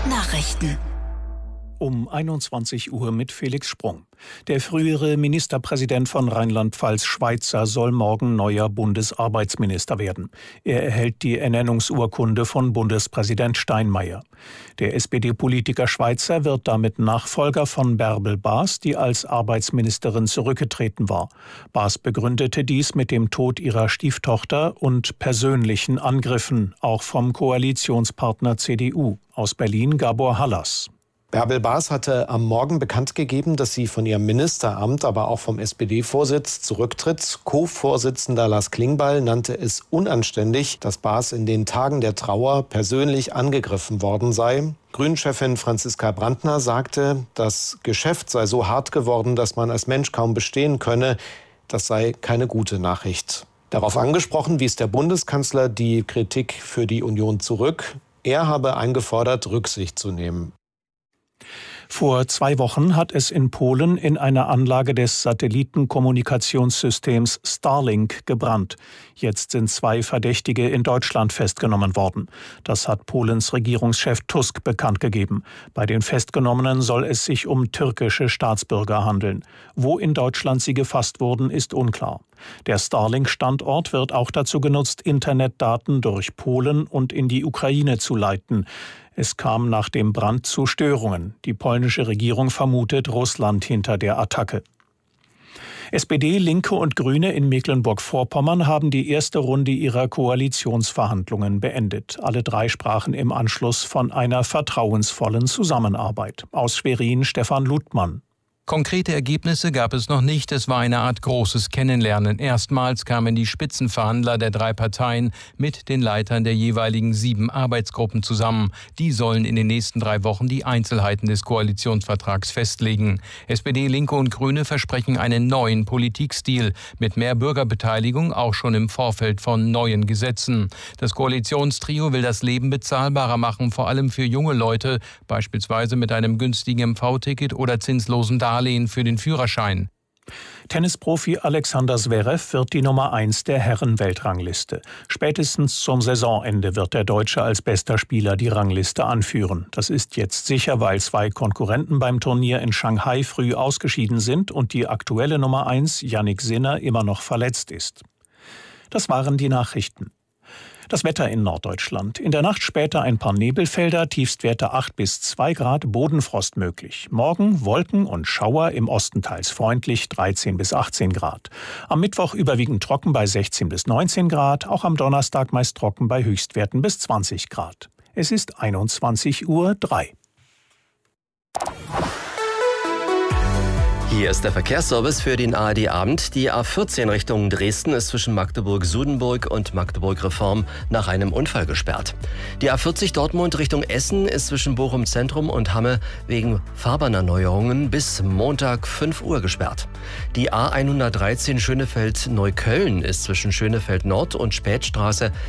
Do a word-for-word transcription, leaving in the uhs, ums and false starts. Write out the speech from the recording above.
Nachrichten um einundzwanzig Uhr mit Felix Sprung. Der frühere Ministerpräsident von Rheinland-Pfalz, Schweitzer, soll morgen neuer Bundesarbeitsminister werden. Er erhält die Ernennungsurkunde von Bundespräsident Steinmeier. Der S P D-Politiker Schweitzer wird damit Nachfolger von Bärbel Baas, die als Arbeitsministerin zurückgetreten war. Baas begründete dies mit dem Tod ihrer Stieftochter und persönlichen Angriffen, auch vom Koalitionspartner C D U. Aus Berlin Gabor Hallas. Bärbel Baas hatte am Morgen bekannt gegeben, dass sie von ihrem Ministeramt, aber auch vom S P D-Vorsitz zurücktritt. Co-Vorsitzender Lars Klingbeil nannte es unanständig, dass Baas in den Tagen der Trauer persönlich angegriffen worden sei. Grünen-Chefin Franziska Brandner sagte, das Geschäft sei so hart geworden, dass man als Mensch kaum bestehen könne. Das sei keine gute Nachricht. Darauf angesprochen wies der Bundeskanzler die Kritik für die Union zurück. Er habe eingefordert, Rücksicht zu nehmen. Vor zwei Wochen hat es in Polen in einer Anlage des Satellitenkommunikationssystems Starlink gebrannt. Jetzt sind zwei Verdächtige in Deutschland festgenommen worden. Das hat Polens Regierungschef Tusk bekannt gegeben. Bei den Festgenommenen soll es sich um türkische Staatsbürger handeln. Wo in Deutschland sie gefasst wurden, ist unklar. Der Starlink-Standort wird auch dazu genutzt, Internetdaten durch Polen und in die Ukraine zu leiten. Es kam nach dem Brand zu Störungen. Die polnische Regierung vermutet Russland hinter der Attacke. S P D, Linke und Grüne in Mecklenburg-Vorpommern haben die erste Runde ihrer Koalitionsverhandlungen beendet. Alle drei sprachen im Anschluss von einer vertrauensvollen Zusammenarbeit. Aus Schwerin Stefan Ludmann. Konkrete Ergebnisse gab es noch nicht. Es war eine Art großes Kennenlernen. Erstmals kamen die Spitzenverhandler der drei Parteien mit den Leitern der jeweiligen sieben Arbeitsgruppen zusammen. Die sollen in den nächsten drei Wochen die Einzelheiten des Koalitionsvertrags festlegen. S P D, Linke und Grüne versprechen einen neuen Politikstil mit mehr Bürgerbeteiligung, auch schon im Vorfeld von neuen Gesetzen. Das Koalitionstrio will das Leben bezahlbarer machen, vor allem für junge Leute, beispielsweise mit einem günstigen M V-Ticket oder zinslosen Darlehen für den Führerschein. Tennisprofi Alexander Zverev wird die Nummer eins der Herren-Weltrangliste. Spätestens zum Saisonende wird der Deutsche als bester Spieler die Rangliste anführen. Das ist jetzt sicher, weil zwei Konkurrenten beim Turnier in Shanghai früh ausgeschieden sind und die aktuelle Nummer eins, Jannik Sinner, immer noch verletzt ist. Das waren die Nachrichten. Das Wetter in Norddeutschland. In der Nacht später ein paar Nebelfelder, Tiefstwerte acht bis zwei Grad, Bodenfrost möglich. Morgen Wolken und Schauer, im Osten teils freundlich, dreizehn bis achtzehn Grad. Am Mittwoch überwiegend trocken bei sechzehn bis neunzehn Grad, auch am Donnerstag meist trocken bei Höchstwerten bis zwanzig Grad. Es ist einundzwanzig Uhr drei. Hier ist der Verkehrsservice für den A R D-Abend. Die A vierzehn Richtung Dresden ist zwischen Magdeburg-Sudenburg und Magdeburg-Reform nach einem Unfall gesperrt. Die A vierzig Dortmund Richtung Essen ist zwischen Bochum Zentrum und Hamme wegen Fahrbahnerneuerungen bis Montag fünf Uhr gesperrt. Die A hundertdreizehn Schönefeld-Neukölln ist zwischen Schönefeld Nord und Spätstraße